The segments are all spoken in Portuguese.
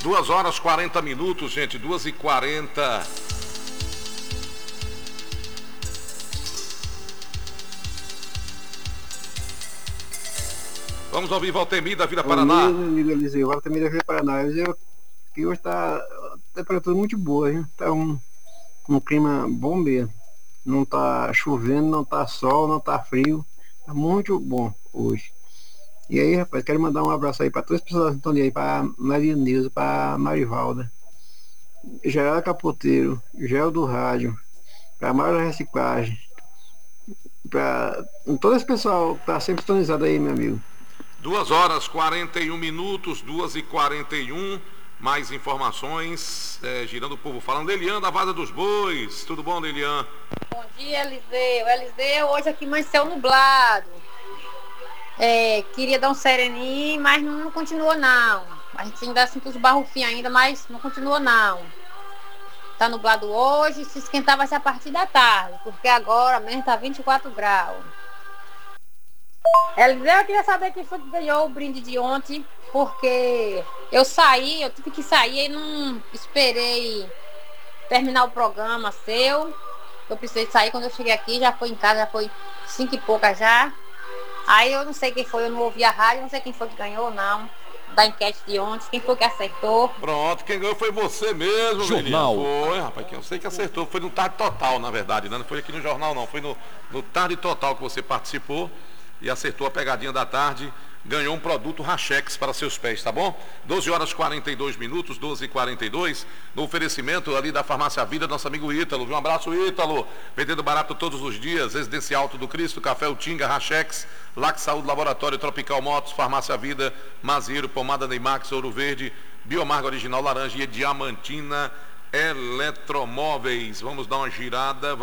2 horas 40 minutos, gente, 2h40. Vamos ouvir Valtemir da Vila Paraná. Amigo Eliseu, Valtemir da Vila Paraná. Eliseu, que hoje está a temperatura muito boa, hein? Está um clima bom mesmo. Não está chovendo, não está sol, não está frio. Está muito bom hoje. E aí, rapaz, quero mandar um abraço aí para todas as pessoas que estão aí, para Maria Neuza, para Marivalda, Geraldo Capoteiro, Gel do Rádio, para Mara Reciclagem, para todo esse pessoal que está sempre sintonizado aí, meu amigo. 2 horas 41 minutos, 2h41. Mais informações, girando o povo falando. Elian da Vaza dos Bois. Tudo bom, Elian? Bom dia, Eliseu. Eliseu, hoje aqui amanheceu nublado. Queria dar um sereninho, mas não continuou não. A gente ainda sente os barrufinhos ainda, mas não continuou não. Tá nublado hoje, se esquentar vai ser a partir da tarde, porque agora mesmo tá 24 graus. Eliseu, eu queria saber quem foi que ganhou o brinde de ontem, porque eu tive que sair e não esperei terminar o programa seu. Eu precisei sair, quando eu cheguei aqui, já foi em casa, já foi 5 e pouca já. Aí eu não sei quem foi, eu não ouvi a rádio, não sei quem foi que ganhou não, da enquete de ontem, quem foi que acertou. Pronto, quem ganhou foi você mesmo, Jornal. Menino. Foi, rapaz, eu sei que acertou, foi no Tarde Total, na verdade, né? Não foi aqui no jornal não, foi no Tarde Total que você participou e acertou a pegadinha da tarde. Ganhou um produto Rachex para seus pés, tá bom? 12 horas 42 minutos, 12h42, no oferecimento ali da Farmácia Vida, nosso amigo Ítalo. Um abraço, Ítalo. Vendendo barato todos os dias. Residencial Alto do Cristo, Café Utinga, Rachex, Lac Saúde, Laboratório Tropical Motos, Farmácia Vida, Mazieiro, Pomada Neymax, Ouro Verde, Biomarga Original Laranja e Diamantina Eletromóveis. Vamos dar uma girada.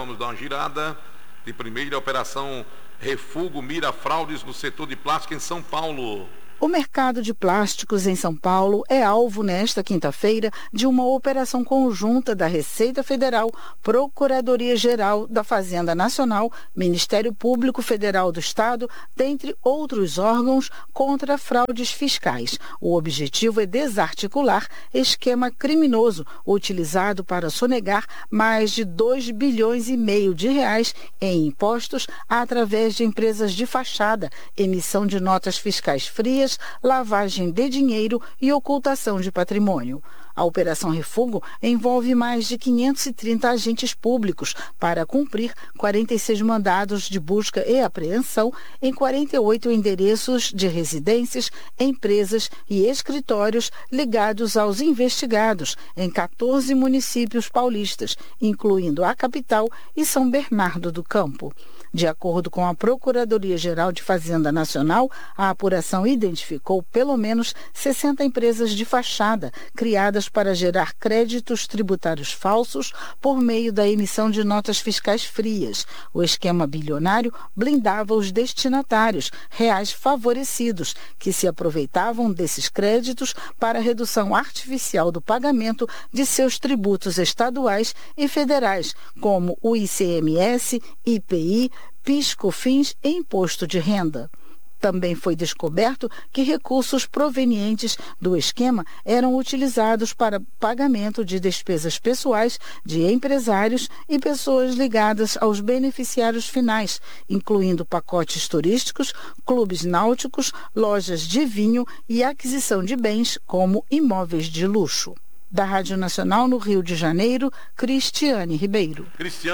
De primeira, Operação Refugo mira fraudes no setor de plástico em São Paulo. O mercado de plásticos em São Paulo é alvo nesta quinta-feira de uma operação conjunta da Receita Federal, Procuradoria-Geral da Fazenda Nacional, Ministério Público Federal do Estado, dentre outros órgãos, contra fraudes fiscais. O objetivo é desarticular esquema criminoso utilizado para sonegar mais de 2,5 bilhões de reais em impostos através de empresas de fachada, emissão de notas fiscais frias, lavagem de dinheiro e ocultação de patrimônio. A Operação Refugo envolve mais de 530 agentes públicos para cumprir 46 mandados de busca e apreensão em 48 endereços de residências, empresas e escritórios ligados aos investigados em 14 municípios paulistas, incluindo a capital e São Bernardo do Campo. De acordo com a Procuradoria-Geral de Fazenda Nacional, a apuração identificou pelo menos 60 empresas de fachada criadas para gerar créditos tributários falsos por meio da emissão de notas fiscais frias. O esquema bilionário blindava os destinatários, reais favorecidos, que se aproveitavam desses créditos para a redução artificial do pagamento de seus tributos estaduais e federais, como o ICMS, IPI, PIS, COFINS e Imposto de Renda. Também foi descoberto que recursos provenientes do esquema eram utilizados para pagamento de despesas pessoais de empresários e pessoas ligadas aos beneficiários finais, incluindo pacotes turísticos, clubes náuticos, lojas de vinho e aquisição de bens como imóveis de luxo. Da Rádio Nacional no Rio de Janeiro, Cristiane Ribeiro.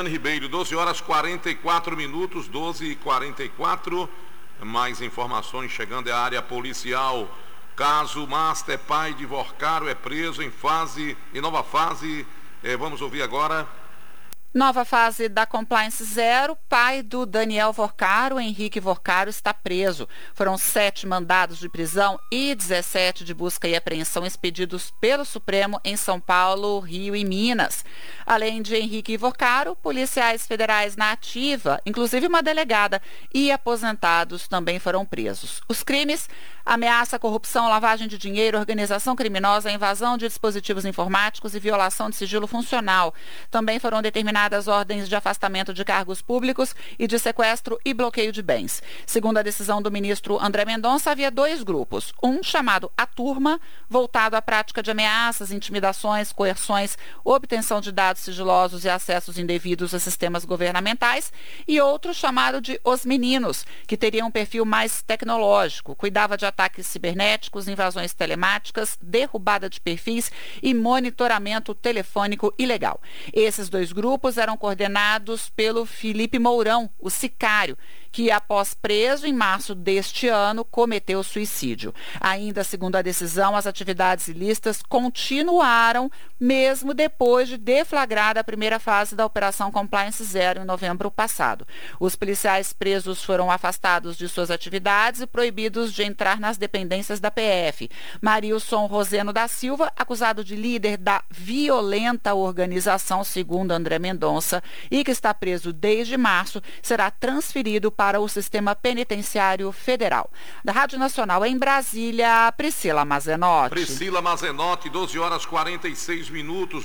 12 horas 44 minutos, 12h44. Mais informações chegando à área policial. Caso Master, pai de Vorcaro, é preso em nova fase. Vamos ouvir agora. Nova fase da Compliance Zero, pai do Daniel Vorcaro, Henrique Vorcaro, está preso. Foram 7 mandados de prisão e 17 de busca e apreensão expedidos pelo Supremo em São Paulo, Rio e Minas. Além de Henrique Vorcaro, policiais federais na ativa, inclusive uma delegada, e aposentados também foram presos. Os crimes: ameaça, corrupção, lavagem de dinheiro, organização criminosa, invasão de dispositivos informáticos e violação de sigilo funcional. Também foram determinadas determinadas ordens de afastamento de cargos públicos e de sequestro e bloqueio de bens. Segundo a decisão do ministro André Mendonça, havia 2 grupos. Um chamado A Turma, voltado à prática de ameaças, intimidações, coerções, obtenção de dados sigilosos e acessos indevidos a sistemas governamentais, e outro chamado de Os Meninos, que teria um perfil mais tecnológico, cuidava de ataques cibernéticos, invasões telemáticas, derrubada de perfis e monitoramento telefônico ilegal. Esses 2 grupos eram coordenados pelo Felipe Mourão, o sicário, que após preso em março deste ano cometeu suicídio. Ainda segundo a decisão, as atividades ilícitas continuaram mesmo depois de deflagrada a primeira fase da Operação Compliance Zero em novembro passado. Os policiais presos foram afastados de suas atividades e proibidos de entrar nas dependências da PF. Marilson Roseno da Silva, acusado de líder da violenta organização, segundo André Mendonça, e que está preso desde março, será transferido para o Sistema Penitenciário Federal. Da Rádio Nacional em Brasília, Priscila Mazenotti. Priscila Mazenotti, 12 horas 46 minutos,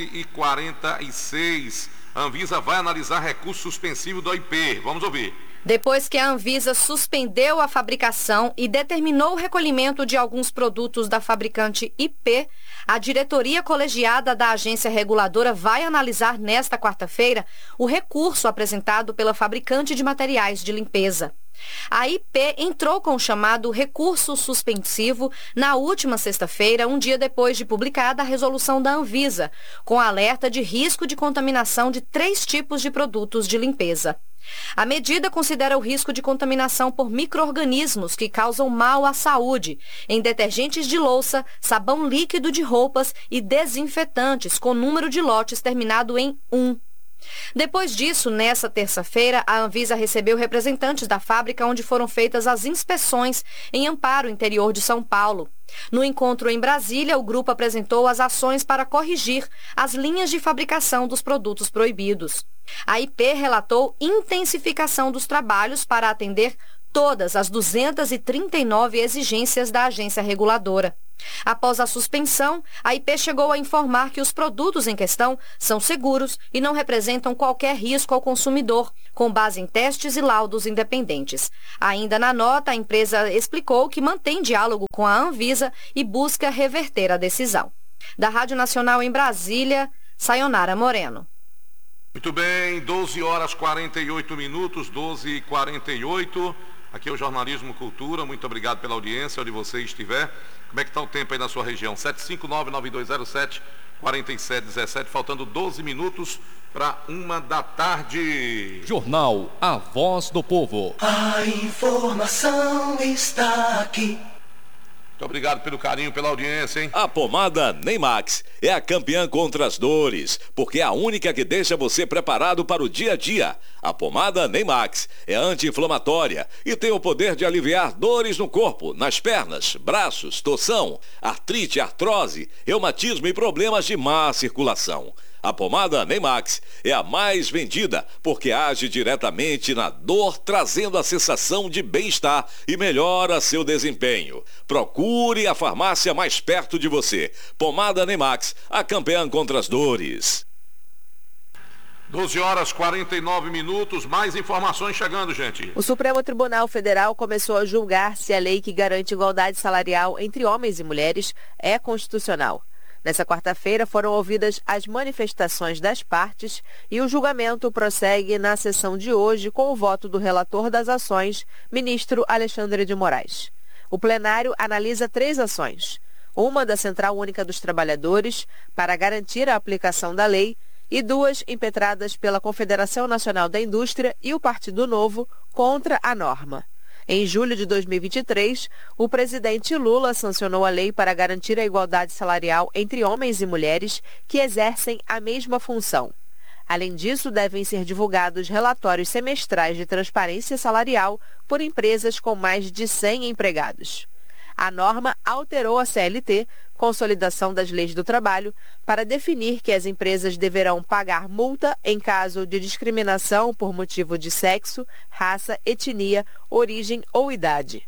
12h46. A Anvisa vai analisar recurso suspensivo do IP. Vamos ouvir. Depois que a Anvisa suspendeu a fabricação e determinou o recolhimento de alguns produtos da fabricante IP, a diretoria colegiada da agência reguladora vai analisar nesta quarta-feira o recurso apresentado pela fabricante de materiais de limpeza. A IP entrou com o chamado recurso suspensivo na última sexta-feira, um dia depois de publicada a resolução da Anvisa, com alerta de risco de contaminação de 3 tipos de produtos de limpeza. A medida considera o risco de contaminação por micro-organismos que causam mal à saúde em detergentes de louça, sabão líquido de roupas e desinfetantes com número de lotes terminado em 1. Depois disso, nessa terça-feira, a Anvisa recebeu representantes da fábrica onde foram feitas as inspeções em Amparo, interior de São Paulo. No encontro em Brasília, o grupo apresentou as ações para corrigir as linhas de fabricação dos produtos proibidos. A IP relatou intensificação dos trabalhos para atender todas as 239 exigências da agência reguladora. Após a suspensão, a IP chegou a informar que os produtos em questão são seguros e não representam qualquer risco ao consumidor, com base em testes e laudos independentes. Ainda na nota, a empresa explicou que mantém diálogo com a Anvisa e busca reverter a decisão. Da Rádio Nacional em Brasília, Sayonara Moreno. Muito bem, 12 horas 48 minutos, 12h48. Aqui é o Jornalismo Cultura, muito obrigado pela audiência, onde você estiver. Como é que está o tempo aí na sua região? 759-9207-4717, faltando 12 minutos para 1h. Jornal A Voz do Povo. A informação está aqui. Muito obrigado pelo carinho, pela audiência, hein? A pomada Neymax é a campeã contra as dores, porque é a única que deixa você preparado para o dia a dia. A pomada Neymax é anti-inflamatória e tem o poder de aliviar dores no corpo, nas pernas, braços, torção, artrite, artrose, reumatismo e problemas de má circulação. A pomada Neymax é a mais vendida porque age diretamente na dor, trazendo a sensação de bem-estar e melhora seu desempenho. Procure a farmácia mais perto de você. Pomada Neymax, a campeã contra as dores. 12 horas 49 minutos, mais informações chegando, gente. O Supremo Tribunal Federal começou a julgar se a lei que garante igualdade salarial entre homens e mulheres é constitucional. Nessa quarta-feira foram ouvidas as manifestações das partes e o julgamento prossegue na sessão de hoje com o voto do relator das ações, ministro Alexandre de Moraes. O plenário analisa 3 ações. Uma da Central Única dos Trabalhadores, para garantir a aplicação da lei, e 2 impetradas pela Confederação Nacional da Indústria e o Partido Novo contra a norma. Em julho de 2023, o presidente Lula sancionou a lei para garantir a igualdade salarial entre homens e mulheres que exercem a mesma função. Além disso, devem ser divulgados relatórios semestrais de transparência salarial por empresas com mais de 100 empregados. A norma alterou a CLT, Consolidação das Leis do Trabalho, para definir que as empresas deverão pagar multa em caso de discriminação por motivo de sexo, raça, etnia, origem ou idade.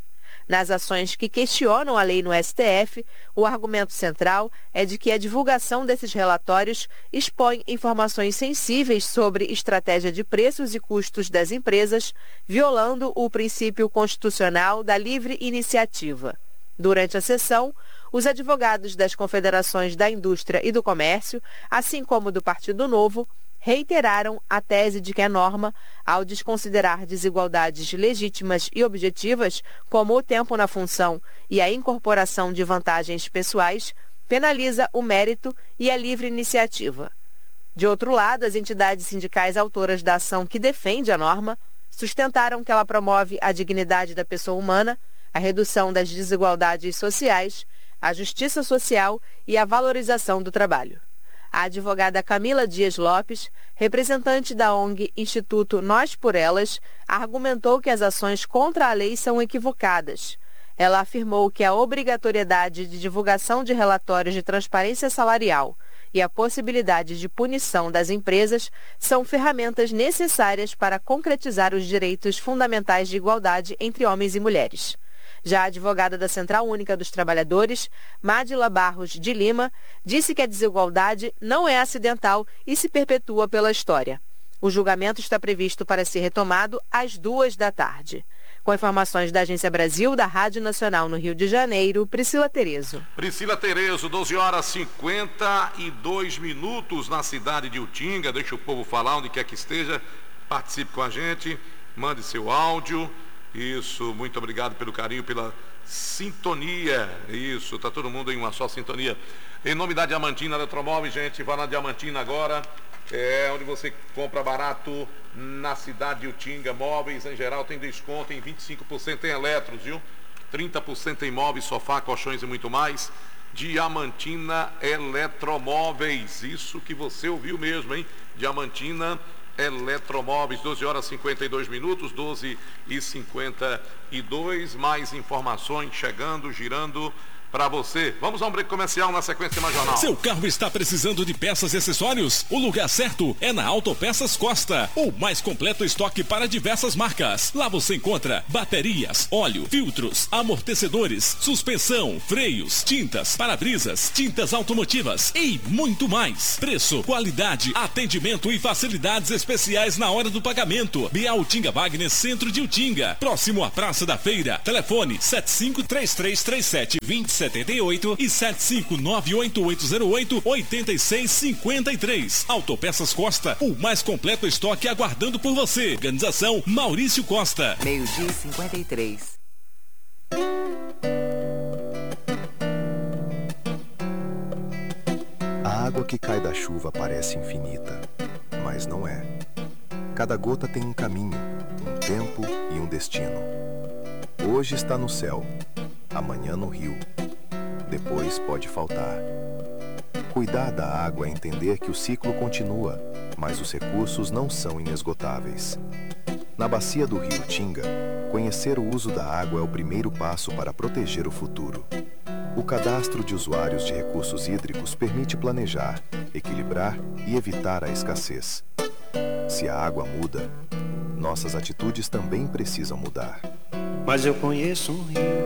Nas ações que questionam a lei no STF, o argumento central é de que a divulgação desses relatórios expõe informações sensíveis sobre estratégia de preços e custos das empresas, violando o princípio constitucional da livre iniciativa. Durante a sessão, os advogados das confederações da Indústria e do Comércio, assim como do Partido Novo, reiteraram a tese de que a norma, ao desconsiderar desigualdades legítimas e objetivas, como o tempo na função e a incorporação de vantagens pessoais, penaliza o mérito e a livre iniciativa. De outro lado, as entidades sindicais autoras da ação que defende a norma sustentaram que ela promove a dignidade da pessoa humana, a redução das desigualdades sociais, a justiça social e a valorização do trabalho. A advogada Camila Dias Lopes, representante da ONG Instituto Nós por Elas, argumentou que as ações contra a lei são equivocadas. Ela afirmou que a obrigatoriedade de divulgação de relatórios de transparência salarial e a possibilidade de punição das empresas são ferramentas necessárias para concretizar os direitos fundamentais de igualdade entre homens e mulheres. Já a advogada da Central Única dos Trabalhadores, Mádila Barros de Lima, disse que a desigualdade não é acidental e se perpetua pela história. O julgamento está previsto para ser retomado às 14h. Com informações da Agência Brasil, da Rádio Nacional no Rio de Janeiro, Priscila Terezo. Priscila Terezo, 12h52 na cidade de Utinga. Deixa o povo falar onde quer que esteja. Participe com a gente, mande seu áudio. Isso, muito obrigado pelo carinho, pela sintonia. Isso, tá todo mundo em uma só sintonia. Em nome da Diamantina Eletromóveis, gente, vá na Diamantina agora. É onde você compra barato na cidade de Utinga. Móveis em geral tem desconto em 25% em eletros, viu? 30% em móveis, sofá, colchões e muito mais. Diamantina Eletromóveis, isso que você ouviu mesmo, hein? Diamantina Eletromóveis, 12h52, 12h52, mais informações chegando, girando para você. Vamos a um break comercial, na sequência mais jornal. Seu carro está precisando de peças e acessórios? O lugar certo é na Autopeças Costa, o mais completo estoque para diversas marcas. Lá você encontra baterias, óleo, filtros, amortecedores, suspensão, freios, tintas, para-brisas, tintas automotivas e muito mais. Preço, qualidade, atendimento e facilidades especiais na hora do pagamento. Bial Utinga Wagner, centro de Utinga, próximo à Praça da Feira. Telefone 7533372078 e 7598808-8653. Autopeças Costa, o mais completo estoque aguardando por você. Organização Maurício Costa. 12h53. A água que cai da chuva parece infinita, mas não é. Cada gota tem um caminho, um tempo e um destino. Hoje está no céu, amanhã no rio. Depois pode faltar. Cuidar da água é entender que o ciclo continua, mas os recursos não são inesgotáveis. Na bacia do rio Tinga, conhecer o uso da água é o primeiro passo para proteger o futuro. O cadastro de usuários de recursos hídricos permite planejar, equilibrar e evitar a escassez. Se a água muda, nossas atitudes também precisam mudar. Mas eu conheço um rio